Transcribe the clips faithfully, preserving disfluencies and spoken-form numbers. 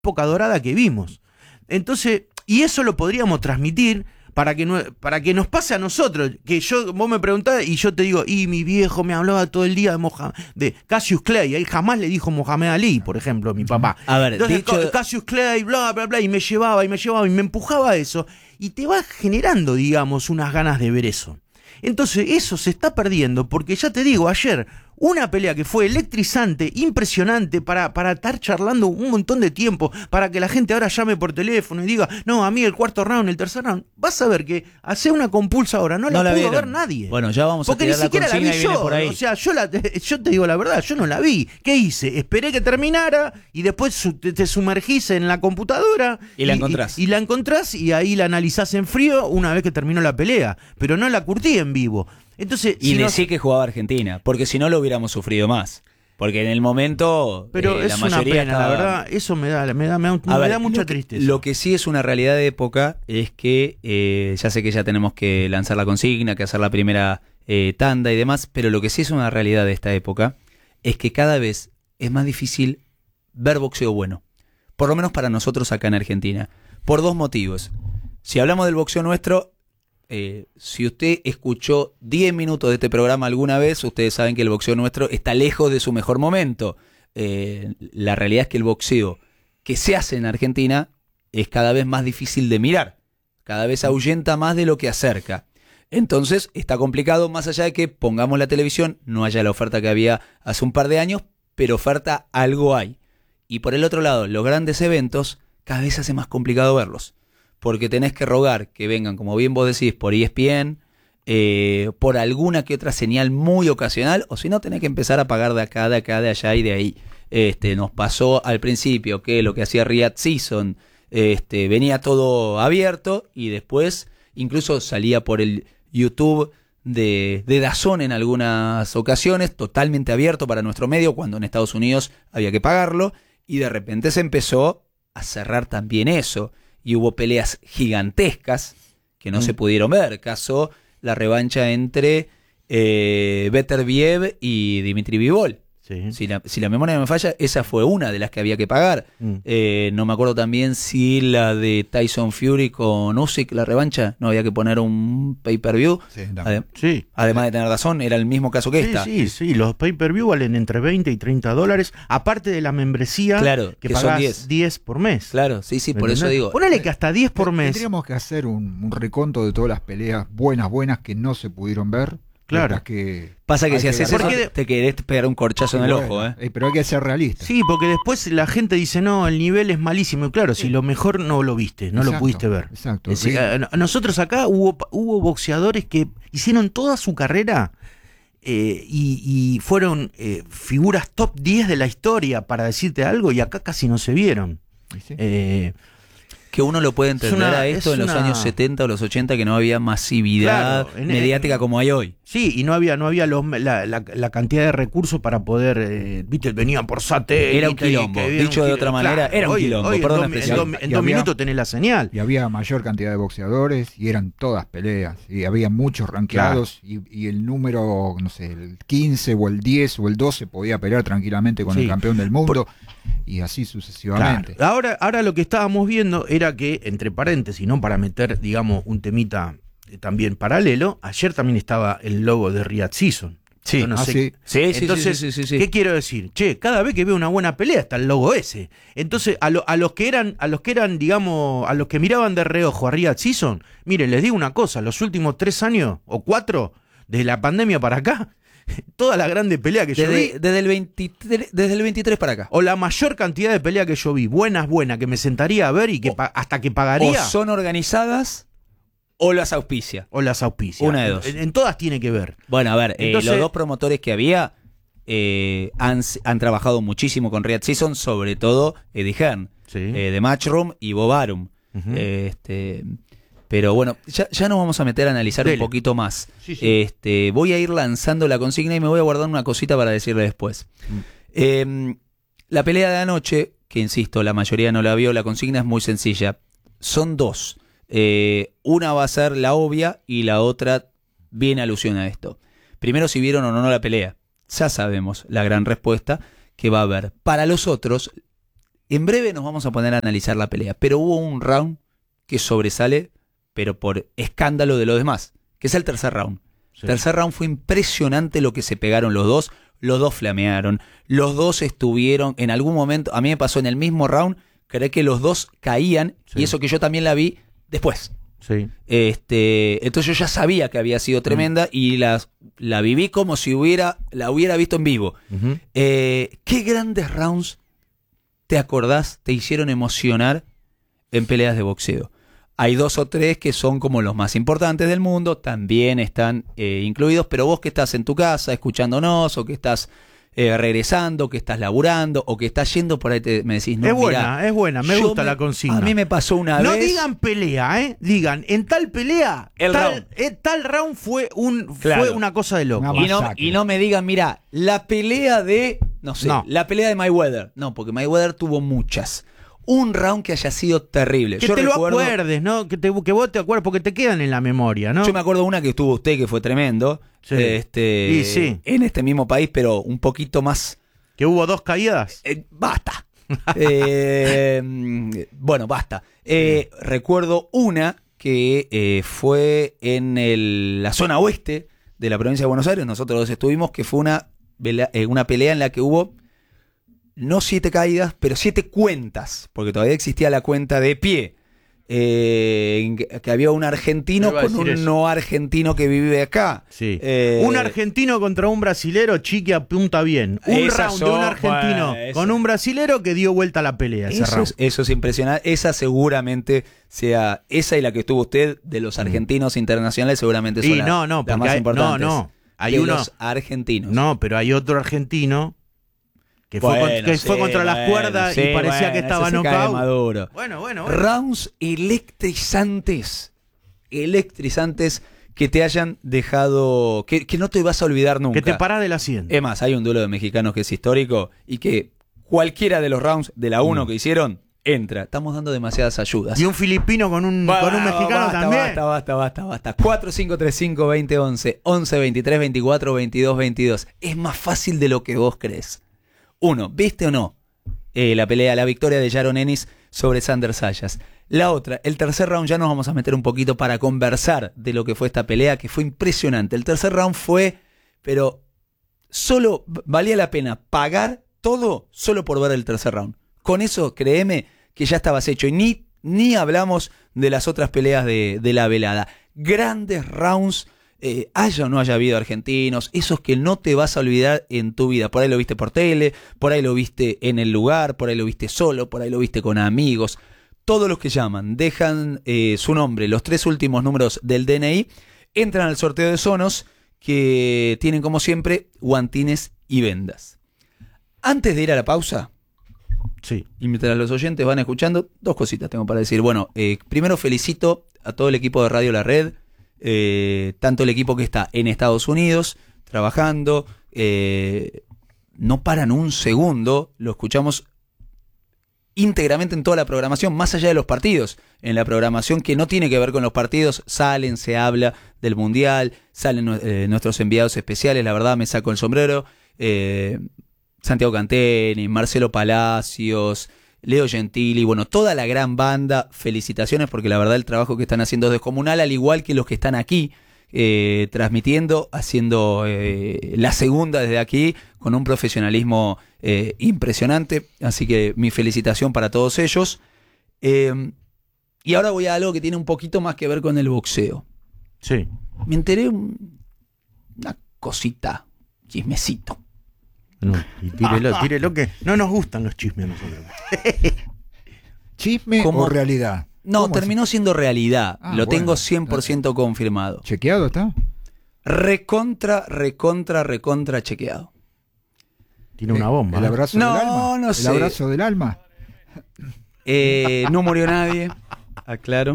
época dorada que vimos. Entonces, y eso lo podríamos transmitir para que, no, para que nos pase a nosotros, que yo, vos me preguntás y yo te digo, y mi viejo me hablaba todo el día de, Mohamed, de Cassius Clay, ahí jamás le dijo Mohamed Ali, por ejemplo, mi papá. A ver, entonces dicho... Cassius Clay, bla, bla, bla, y me llevaba, y me llevaba, y me empujaba a eso, y te va generando, digamos, unas ganas de ver eso. Entonces eso se está perdiendo porque ya te digo, ayer una pelea que fue electrizante, impresionante para, para estar charlando un montón de tiempo, para que la gente ahora llame por teléfono y diga, no, a mí el cuarto round, el tercer round, vas a ver que hace una compulsa ahora, no, no la, la pudo ver nadie. Bueno, ya vamos porque a tirar ni siquiera la consigna la vi y viene yo, por ahí. O sea, yo, la, yo te digo la verdad, yo no la vi. ¿Qué hice? Esperé que terminara y después su, te, te sumergís en la computadora y la encontrás. Y, y la encontrás y ahí la analizás en frío una vez que terminó la pelea, pero no la curtí en vivo. Entonces, y si decí no... que jugaba Argentina, porque si no lo hubiéramos sufrido más. Porque en el momento pero eh, es la mayoría una pena, estaba... la verdad, eso me da, me da, me da, me ver, da mucha lo que, tristeza. Lo que sí es una realidad de época es que, eh, ya sé que ya tenemos que lanzar la consigna, que hacer la primera eh, tanda y demás, pero lo que sí es una realidad de esta época es que cada vez es más difícil ver boxeo bueno. Por lo menos para nosotros acá en Argentina. Por dos motivos. Si hablamos del boxeo nuestro... Eh, si usted escuchó diez minutos de este programa alguna vez, ustedes saben que el boxeo nuestro está lejos de su mejor momento. Eh, la realidad es que el boxeo que se hace en Argentina es cada vez más difícil de mirar. Cada vez ahuyenta más de lo que acerca. Entonces está complicado, más allá de que pongamos la televisión, no haya la oferta que había hace un par de años, pero oferta algo hay. Y por el otro lado, los grandes eventos, cada vez se hace más complicado verlos. Porque tenés que rogar que vengan, como bien vos decís, por E S P N, eh, por alguna que otra señal muy ocasional, o si no tenés que empezar a pagar de acá, de acá, de allá y de ahí. Este, nos pasó al principio que lo que hacía Riyadh Season, este, venía todo abierto y después incluso salía por el YouTube de, de D A Z N en algunas ocasiones, totalmente abierto para nuestro medio, cuando en Estados Unidos había que pagarlo, y de repente se empezó a cerrar también eso. Y hubo peleas gigantescas que no mm. se pudieron ver. Caso la revancha entre eh, Beterbiev y Dimitri Bivol. Sí. Si, la, si la memoria no me falla, esa fue una de las que había que pagar. Mm. Eh, no me acuerdo también si la de Tyson Fury con Usyk, la revancha, no había que poner un pay-per-view. Sí, Adem- sí. Además de tener razón, era el mismo caso que sí, esta. Sí, sí, los pay-per-view valen entre veinte y treinta dólares, aparte de la membresía, claro, que, que pagás son diez. diez por mes. Claro, sí, sí, por eso digo. Ponele que hasta diez por mes. Tendríamos que hacer un, un reconto de todas las peleas buenas, buenas que no se pudieron ver. Claro. Que Pasa que si haces eso, de... te querés pegar un corchazo en el bueno, ojo. ¿eh? Pero hay que ser realista. Sí, porque después la gente dice, no, el nivel es malísimo. Y claro, sí. si lo mejor no lo viste, no exacto, lo pudiste ver. Exacto. Es decir, nosotros acá hubo, hubo boxeadores que hicieron toda su carrera eh, y, y fueron eh, figuras top diez de la historia, para decirte algo, y acá casi no se vieron. ¿Sí? Eh, que uno lo puede entender una, a esto en una... los años setenta o los ochenta, que no había masividad claro, en, mediática en, como hay hoy. Sí, y no había no había los, la, la, la cantidad de recursos para poder, eh, viste, venían por satélite. Era un quilombo, dicho un de otra manera, claro, era un hoy, quilombo, hoy perdón. En, do, en, do, en dos minutos tenés la señal. Y había mayor cantidad de boxeadores y eran todas peleas. Y había muchos rankeados claro. y, y el número, no sé, el quince o el diez o el doce podía pelear tranquilamente con sí. el campeón del mundo. Por, y así sucesivamente. Claro. Ahora, ahora lo que estábamos viendo era que, entre paréntesis, ¿no? Para meter, digamos, un temita eh, también paralelo, ayer también estaba el logo de Riyadh Season. Sí, no ah, sé. sí. Sí, sí, Entonces, sí, sí, sí, sí. ¿qué quiero decir? Che, cada vez que veo una buena pelea está el logo ese. Entonces, a, lo, a los que eran, a los que eran, digamos, a los que miraban de reojo a Riyadh Season, miren, les digo una cosa, los últimos tres años o cuatro, desde la pandemia para acá, toda la grande pelea que desde, yo vi desde el veintitrés, desde el veintitrés para acá, o la mayor cantidad de peleas que yo vi, buenas, buenas, que me sentaría a ver y que o, hasta que pagaría, o son organizadas o las auspicia o las auspicia, una de dos, en, en todas tiene que ver. Bueno, a ver, Entonces, eh, los dos promotores que había eh, han, han trabajado muchísimo con Riyadh Season, sobre todo Eddie Hearn, sí. eh, de Matchroom y Bob Arum. Uh-huh. eh, este Pero bueno, ya, ya nos vamos a meter a analizar Dele. un poquito más. Sí, sí. Este, voy a ir lanzando la consigna y me voy a guardar una cosita para decirle después. Mm. Eh, la pelea de anoche, que insisto, la mayoría no la vio, la consigna es muy sencilla. Son dos. Eh, una va a ser la obvia y la otra viene alusión a esto. Primero, si vieron o no la pelea. Ya sabemos la gran respuesta que va a haber. Para los otros, En breve nos vamos a poner a analizar la pelea, pero hubo un round que sobresale, pero por escándalo de los demás, que es el tercer round. Sí. El tercer round fue impresionante lo que se pegaron los dos, los dos flamearon, los dos estuvieron en algún momento, a mí me pasó en el mismo round, creí que los dos caían, sí. Y eso que yo también la vi después. Sí. Este, entonces yo ya sabía que había sido tremenda, mm. y la, la viví como si hubiera, la hubiera visto en vivo. Uh-huh. Eh, ¿Qué grandes rounds te acordás te hicieron emocionar en peleas de boxeo? Hay dos o tres que son como los más importantes del mundo, también están eh, incluidos, pero vos que estás en tu casa escuchándonos, o que estás eh, regresando, que estás laburando, o que estás yendo por ahí, te, me decís, no, es buena, mirá, es buena, me gusta me, la consigna. A mí me pasó una no vez. No digan pelea, ¿eh? Digan, en tal pelea, el tal, round. Eh, tal round fue, un, claro. fue una cosa de loco. Y no, y no me digan, mira, la pelea de, no sé, no. la pelea de Mayweather. No, porque Mayweather tuvo muchas. Un round que haya sido terrible. Que yo te recuerdo, lo acuerdes, ¿no? Que, te, que vos te acuerdes, porque te quedan en la memoria, ¿no? Yo me acuerdo una que estuvo usted, que fue tremendo. Sí. Este, y sí. En este mismo país, pero un poquito más. ¿Que hubo dos caídas? Eh, basta. eh, bueno, basta. Eh, recuerdo una que eh, fue en el, la zona oeste de la provincia de Buenos Aires. Nosotros dos estuvimos, que fue una, eh, una pelea en la que hubo no siete caídas, pero siete cuentas, porque todavía existía la cuenta de pie. Eh, que había un argentino con un eso. no argentino que vive acá. Sí. Eh, un argentino contra un brasilero, Chiqui apunta bien. Un round son, de un argentino bueno, con un brasilero que dio vuelta a la pelea. Ese eso, round. Es, eso es impresionante. Esa seguramente sea, esa y la que estuvo usted de los argentinos mm. internacionales, seguramente son y la, no, no, las más hay, importantes. No, no. Hay de unos los argentinos. No, pero hay otro argentino que fue, bueno, con, que sí, fue contra bueno, las cuerdas sí, y parecía bueno, que estaba knockout. Maduro. Bueno, bueno, bueno. Rounds electrizantes. Electrizantes que te hayan dejado. Que, que no te vas a olvidar nunca. Que te parás del asiento. Es más, hay un duelo de mexicanos que es histórico y que cualquiera de los rounds de la uno mm. que hicieron entra. Estamos dando demasiadas ayudas. Y un filipino con un, bah, con un mexicano basta, también. Basta, basta, basta, basta. cuatro cinco tres cinco, dos cero once, once veintitrés veinticuatro veintidós veintidós. Es más fácil de lo que vos crees. Uno, ¿viste o no eh, la pelea, la victoria de Yaron Ennis sobre Sander Sayas? La otra, el tercer round, ya nos vamos a meter un poquito para conversar de lo que fue esta pelea, que fue impresionante. El tercer round fue, pero solo valía la pena pagar todo solo por ver el tercer round. Con eso, créeme que ya estabas hecho. Y ni, ni hablamos de las otras peleas de, de la velada. Grandes rounds. Eh, haya o no haya habido argentinos, esos que no te vas a olvidar en tu vida. Por ahí lo viste por tele, por ahí lo viste en el lugar, por ahí lo viste solo, por ahí lo viste con amigos. Todos los que llaman, dejan eh, su nombre, los tres últimos números del D N I, entran al sorteo de Sonos, que tienen como siempre guantines y vendas. Antes de ir a la pausa, sí. y mientras los oyentes van escuchando, dos cositas tengo para decir. Bueno, eh, primero felicito a todo el equipo de Radio La Red. Eh, tanto el equipo que está en Estados Unidos trabajando, eh, no paran un segundo, lo escuchamos íntegramente en toda la programación, más allá de los partidos, en la programación que no tiene que ver con los partidos, salen, se habla del Mundial, salen eh, nuestros enviados especiales, la verdad me saco el sombrero, eh, Santiago Canteni, Marcelo Palacios, Leo Gentili, bueno, toda la gran banda, felicitaciones porque la verdad el trabajo que están haciendo es descomunal, al igual que los que están aquí eh, transmitiendo, haciendo eh, la segunda desde aquí con un profesionalismo eh, impresionante, así que mi felicitación para todos ellos. Eh, y ahora voy a algo que tiene un poquito más que ver con el boxeo. Sí. Me enteré un, una cosita, chismecito. No, y tírelo, tírelo que no nos gustan los chismes a nosotros. ¿Chisme ¿Cómo? o realidad? No, terminó siendo realidad. Ah, Lo bueno, tengo cien por ciento confirmado. ¿Chequeado está? Recontra, recontra, recontra chequeado. Tiene una bomba. ¿El abrazo no, del alma? No, sé. ¿El abrazo del alma? Eh, no murió nadie, aclaro.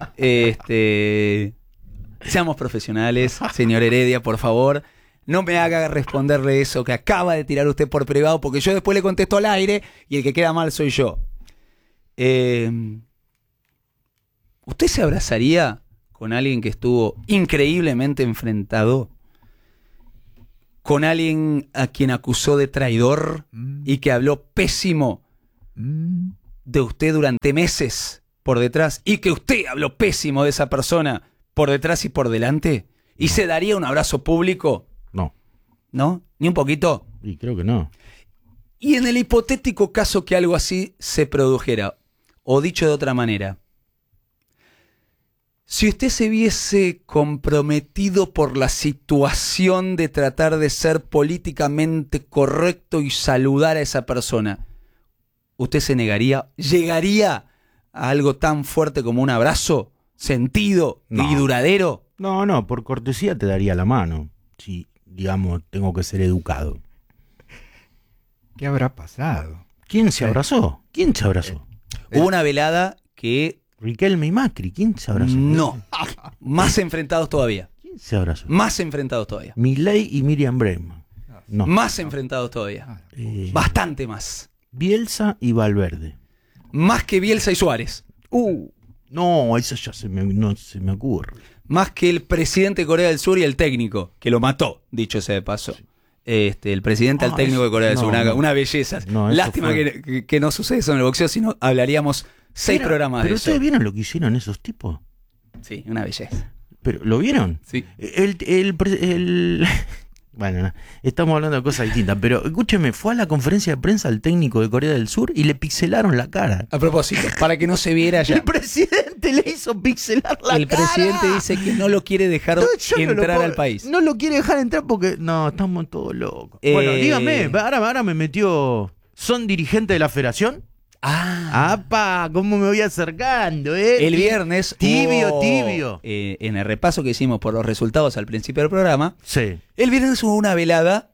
Este, seamos profesionales, señor Heredia, por favor. No me haga responderle eso que acaba de tirar usted por privado, porque yo después le contesto al aire y el que queda mal soy yo. Eh, ¿Usted se abrazaría con alguien que estuvo increíblemente enfrentado? ¿Con alguien a quien acusó de traidor mm. y que habló pésimo Mm. de usted durante meses por detrás y que usted habló pésimo de esa persona por detrás y por delante? ¿Y No. se daría un abrazo público? No. ¿No? ¿Ni un poquito? Y creo que no. Y en el hipotético caso que algo así se produjera, o dicho de otra manera, si usted se viese comprometido por la situación de tratar de ser políticamente correcto y saludar a esa persona, ¿usted se negaría? ¿Llegaría a algo tan fuerte como un abrazo sentido No. y duradero? No, no, por cortesía te daría la mano. Si, digamos, tengo que ser educado. ¿Qué habrá pasado? ¿Quién se Eh. abrazó? ¿Quién se abrazó? Hubo una velada que Riquelme y Macri. ¿Quién se abrazó? no, más enfrentados todavía, ¿Quién se abrazó? más enfrentados todavía, Milei y Miriam Bregman. No. más enfrentados todavía, Eh, bastante más, Bielsa y Valverde. más que Bielsa y Suárez, Uh, no, eso ya se me, no se me ocurre. más que el presidente de Corea del Sur y el técnico, que lo mató, dicho sea de paso. Este, el presidente Ah, al técnico eso- de Corea del no, Sur, una, no. una belleza. No, eso Lástima fue- que, que- que no sucede eso en el boxeo, sino hablaríamos seis Era- programas Pero de eso. ustedes vieron lo que hicieron esos tipos. Sí, una belleza. ¿Pero lo vieron? Sí. El, el, pre- el- Bueno, no, estamos hablando de cosas distintas, pero escúcheme, fue a la conferencia de prensa el técnico de Corea del Sur y le pixelaron la cara. A propósito, para que no se viera ya. El presidente le hizo pixelar la El cara. presidente dice que no lo quiere dejar No, yo no lo entrar puedo- al país. No lo quiere dejar entrar porque... No, estamos todos locos. Eh, Bueno, dígame, ahora, ahora me metió... ¿Son dirigente de la federación? Ah, ¡Apa! ¿Cómo me voy acercando, eh? el viernes. Tibio, hubo, tibio. eh, en el repaso que hicimos por los resultados al principio del programa, Sí. el viernes hubo una velada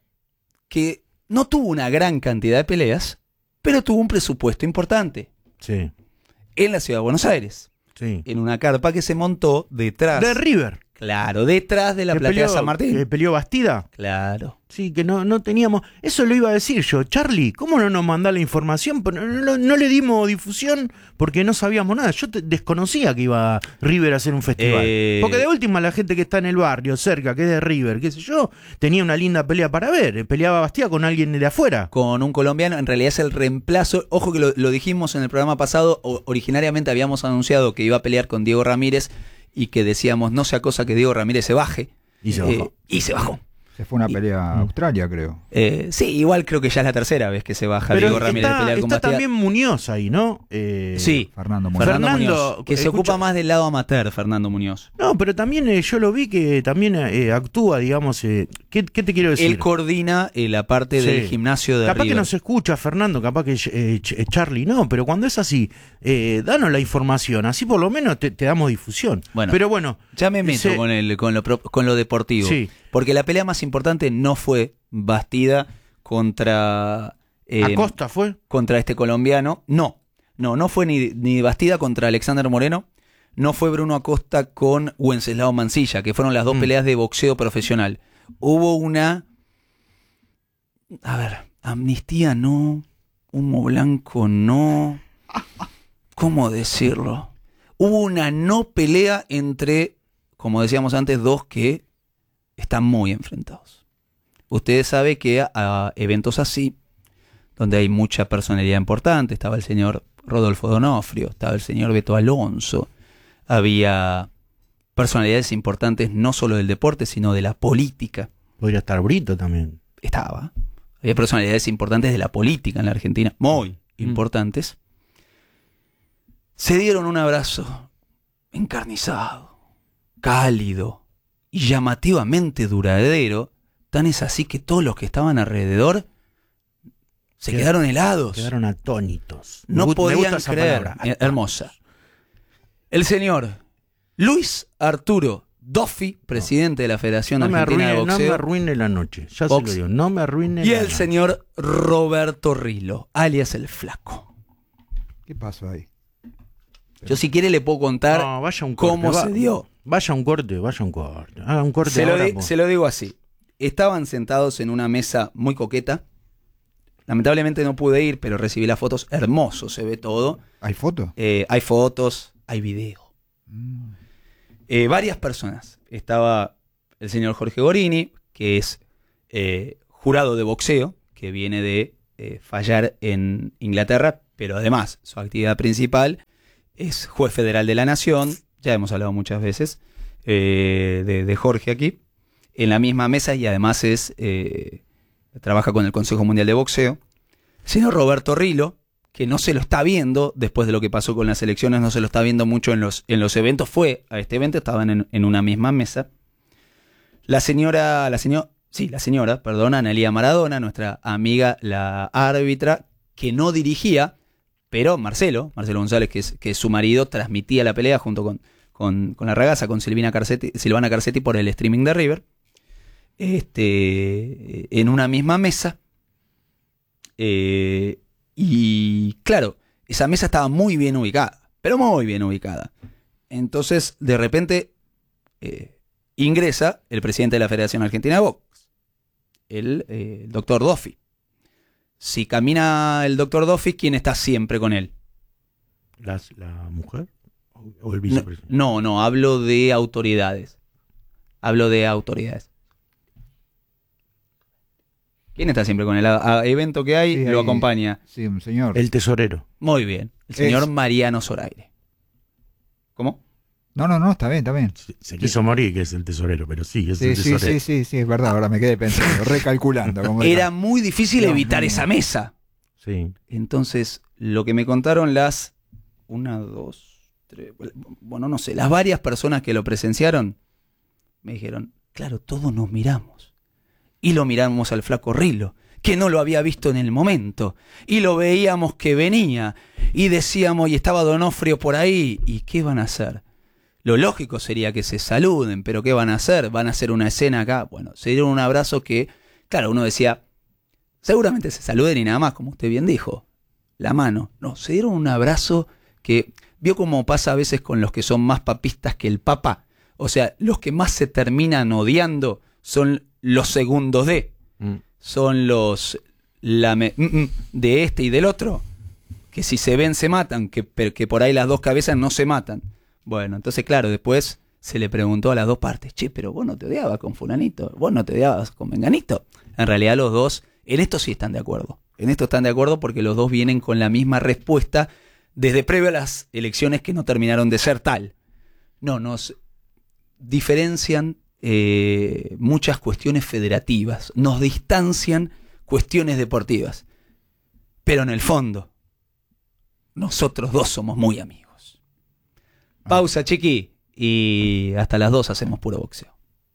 que no tuvo una gran cantidad de peleas, pero tuvo un presupuesto importante Sí. en la ciudad de Buenos Aires, Sí. en una carpa que se montó detrás. De River. Claro, detrás de la que platea peleó- San Martín. que peleó Bastida. Claro. Sí, que no, no teníamos... Eso lo iba a decir yo. Charlie, ¿cómo no nos mandás la información? Pero No, no- no le dimos difusión porque no sabíamos nada. Yo te- desconocía que iba River a hacer un festival. Eh, Porque de última la gente que está en el barrio, cerca, que es de River, qué sé yo, tenía una linda pelea para ver. Peleaba Bastida con alguien de afuera. Con un colombiano, en realidad es el reemplazo. Ojo que lo, lo dijimos en el programa pasado. o- originariamente habíamos anunciado que iba a pelear con Diego Ramírez y que decíamos no sea cosa que Diego Ramírez se baje. Y se Eh, bajó. y se bajó. Se fue una Y- pelea a Australia, creo. Eh, sí, igual creo que ya es la tercera vez que se baja Pero Diego Ramírez de está, pelear con está Bastida. también Muñoz ahí, ¿no? Eh, Sí, Fernando Muñoz. Fernando, Fernando, Muñoz, que se escucha- ocupa más del lado amateur, Fernando Muñoz. No, pero también eh, yo lo vi que también eh, actúa, digamos... eh, ¿qué, qué te quiero decir? Él coordina eh, la parte Sí. del gimnasio de Capaz River. que no se escucha, Fernando, capaz que eh, Ch- eh, Charlie no, pero cuando es así, eh, danos la información, así por lo menos te, te damos difusión. Bueno, pero bueno, Ya me meto se- con, el, con, lo, pro- con lo deportivo. Sí. Porque la pelea más importante no fue Bastida contra, eh, Acosta fue. contra este colombiano. No, no, no fue ni, ni Bastida contra Alexander Moreno. No fue Bruno Acosta con Wenceslao Mancilla, que fueron las dos Mm. peleas de boxeo profesional. Hubo una... A ver, amnistía no, humo blanco no... ¿Cómo decirlo? Hubo una no pelea entre, como decíamos antes, dos que están muy enfrentados. Ustedes saben que a, a eventos así, donde hay mucha personalidad importante, estaba el señor Rodolfo Donofrio, estaba el señor Beto Alonso, había personalidades importantes no solo del deporte, sino de la política. Podría estar Brito también. Estaba. Había personalidades importantes de la política en la Argentina, muy importantes. Se dieron un abrazo encarnizado, cálido y llamativamente duradero. Tan es así que todos los que estaban alrededor se Qued- quedaron helados. Quedaron atónitos. Me No gu- me podían gusta esa creer. palabra, Eh, atónitos. Hermosa. El señor Luis Arturo Doffi, presidente de la Federación No me, Argentina arruine, de no Boxeo. me arruine la noche. Ya Box. se lo digo. No me arruine Y la el noche. señor Roberto Rilo, alias el Flaco. ¿Qué pasó ahí? Yo si quiere le puedo contar No, vaya un corte. cómo va- se dio. Vaya un corte, vaya un corte. Haga un corte Se lo, ahora, di- po. se lo digo así. Estaban sentados en una mesa muy coqueta. Lamentablemente no pude ir, pero recibí las fotos. Hermoso se ve todo. ¿Hay fotos? Eh, hay fotos, hay video. Mm. Eh, varias personas. Estaba el señor Jorge Gorini, que es eh, jurado de boxeo, que viene de eh, fallar en Inglaterra, pero además su actividad principal es juez federal de la Nación, ya hemos hablado muchas veces eh, de, de Jorge aquí, en la misma mesa, y además es eh, trabaja con el Consejo Mundial de Boxeo. El señor Roberto Rilo, que no se lo está viendo, después de lo que pasó con las elecciones, no se lo está viendo mucho en los, en los eventos, fue a este evento, estaban en, en una misma mesa. La señora, la señora, sí, la señora, perdón, Analía Maradona, nuestra amiga, la árbitra, que no dirigía, pero Marcelo, Marcelo González, que es, que es su marido, transmitía la pelea junto con, con, con la ragazza, con Silvina Carcetti, Silvana Carcetti por el streaming de River, este, en una misma mesa. Eh, y claro, esa mesa estaba muy bien ubicada, pero muy bien ubicada. Entonces, de repente, eh, ingresa el presidente de la Federación Argentina de Box, el, eh, el doctor Doffi. Si camina el doctor Doffi, ¿quién está siempre con él? ¿Las, ¿La mujer? ¿O el vicepresidente? No, no, hablo de autoridades. Hablo de autoridades. ¿Quién está siempre con él? A, a evento que hay, Sí, lo ahí- acompaña. Sí, un señor. El tesorero. Muy bien. El señor Es- Mariano Zoraire. ¿Cómo? No, no, no, está bien, está bien. Se, se quiso morir, que es el tesorero, pero sí, es Sí, el sí, tesorero. sí, sí, sí, es verdad. Ahora me quedé pensando, recalculando. Como Era muy difícil No, evitar no, no. esa mesa. Sí. Entonces, lo que me contaron las... Una, dos, tres... Bueno, no sé. Las varias personas que lo presenciaron me dijeron, claro, todos nos miramos. Y lo miramos al flaco Rilo, que no lo había visto en el momento. Y lo veíamos que venía. Y decíamos, y estaba Donofrio por ahí. ¿Y qué van a hacer? Lo lógico sería que se saluden, pero ¿qué van a hacer? ¿Van a hacer una escena acá? Bueno, se dieron un abrazo que, claro, uno decía, seguramente se saluden y nada más, como usted bien dijo, la mano. No, se dieron un abrazo que, vio como pasa a veces con los que son más papistas que el papa. O sea, los que más se terminan odiando son los segundos de, Mm. son los la me- mm, mm, de este y del otro, que si se ven se matan, que, pero que por ahí las dos cabezas no se matan. Bueno, entonces claro, después se le preguntó a las dos partes, che, pero vos no te odiabas con fulanito, vos no te odiabas con menganito. En realidad los dos, en esto sí están de acuerdo. En esto están de acuerdo porque los dos vienen con la misma respuesta desde previo a las elecciones que no terminaron de ser tal. No, nos diferencian eh, muchas cuestiones federativas, nos distancian cuestiones deportivas. Pero en el fondo, nosotros dos somos muy amigos. Pausa, chiqui, y hasta las dos hacemos puro boxeo.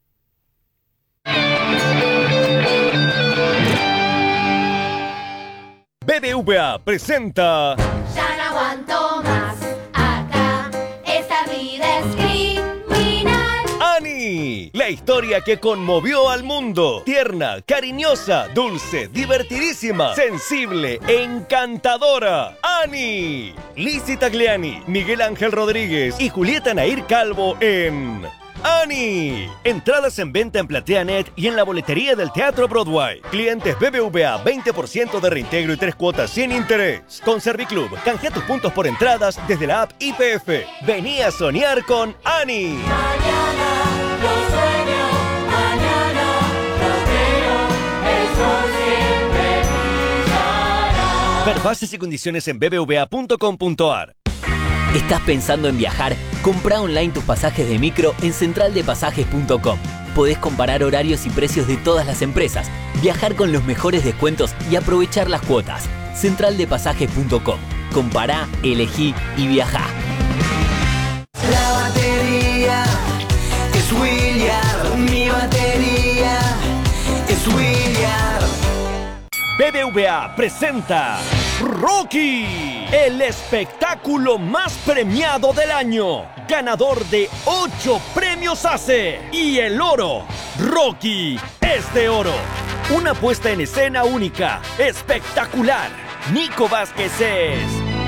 B B V A presenta Ya no aguanto más, acá esta vida es criminal. Annie, la historia que conmovió al mundo. Tierna, cariñosa, dulce, divertidísima, sensible, encantadora. Annie. Lizzy Tagliani, Miguel Ángel Rodríguez y Julieta Nair Calvo en Annie. Entradas en venta en PlateaNet y en la boletería del Teatro Broadway. Clientes B B V A, veinte por ciento de reintegro y tres cuotas sin interés. Con Serviclub, canjea tus puntos por entradas desde la app I P F. Vení a soñar con Annie. Mañana lo sueño, mañana lo creo, el sol siempre brillará. Ver bases y condiciones en b b v a punto com punto a r. ¿Estás pensando en viajar? Comprá online tus pasajes de micro en central de pasajes punto com. Podés comparar horarios y precios de todas las empresas, viajar con los mejores descuentos y aprovechar las cuotas. central de pasajes punto com. Compará, elegí y viajá. La batería es William, mi batería es William. B B V A presenta Rocky, el espectáculo más premiado del año, ganador de ocho premios A C E y el oro. Rocky es de oro. Una puesta en escena única, espectacular. Nico Vázquez es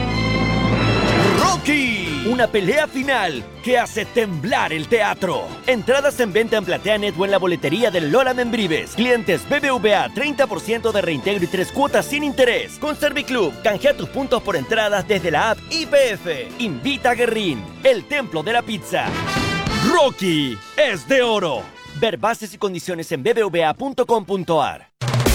Rocky, una pelea final que hace temblar el teatro. Entradas en venta en PlateaNet o en la boletería del Lola Membrives. Clientes B B V A, treinta por ciento de reintegro y tres cuotas sin interés. Con Serviclub, canjea tus puntos por entradas desde la app I P F. Invita a Guerrín, el templo de la pizza. Rocky es de oro. Ver bases y condiciones en b b v a punto com punto a r.